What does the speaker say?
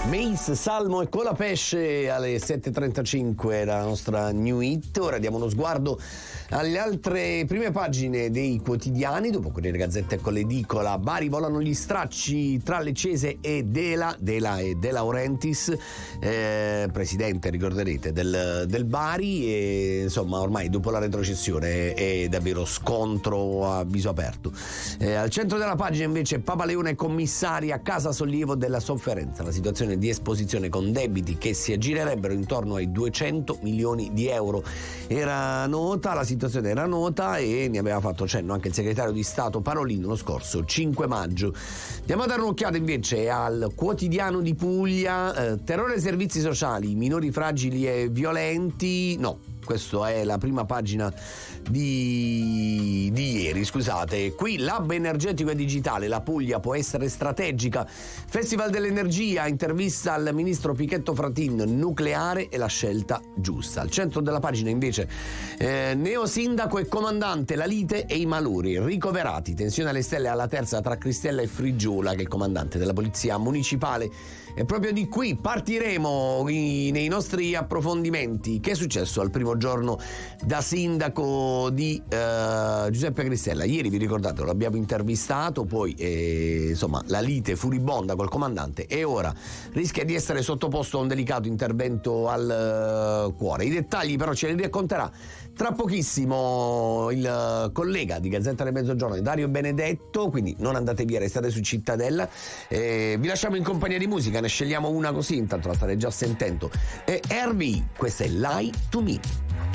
Mace, Salmo e Colapesce alle 7.35, la nostra new hit. Ora diamo uno sguardo alle altre prime pagine dei quotidiani. Dopo Corriere Gazzetta e con l'edicola, Bari volano gli stracci tra Lecce e De Laurentiis, presidente, ricorderete, del Bari, e insomma ormai dopo la retrocessione è davvero scontro a viso aperto. Al centro della pagina invece Papaleone commissari a casa sollievo della sofferenza, la situazione di esposizione con debiti che si aggirerebbero intorno ai 200 milioni di euro. La situazione era nota e ne aveva fatto cenno anche il segretario di Stato Parolin lo scorso 5 maggio. Andiamo a dare un'occhiata invece al Quotidiano di Puglia, terrore ai servizi sociali, minori fragili e violenti, no. Questa è la prima pagina di ieri, scusate. Qui l'hub energetico e digitale, la Puglia può essere strategica. Festival dell'energia, intervista al ministro Pichetto Fratin, nucleare è la scelta giusta. Al centro della pagina invece neosindaco e comandante, la lite e i maluri, ricoverati, tensione alle stelle alla terza tra Cristella e Frigiola, che è il comandante della polizia municipale. E proprio di qui partiremo nei nostri approfondimenti. Che è successo al primo giorno da sindaco di Giuseppe Cristella? Ieri, vi ricordate, lo abbiamo intervistato, poi insomma la lite furibonda col comandante, e ora rischia di essere sottoposto a un delicato intervento al cuore. I dettagli però ce li racconterà tra pochissimo il collega di Gazzetta del Mezzogiorno, Dario Benedetto, quindi non andate via, restate su Cittadella. Vi lasciamo in compagnia di musica, ne scegliamo una così, intanto la state già sentendo. RV, questa è Lie to Me.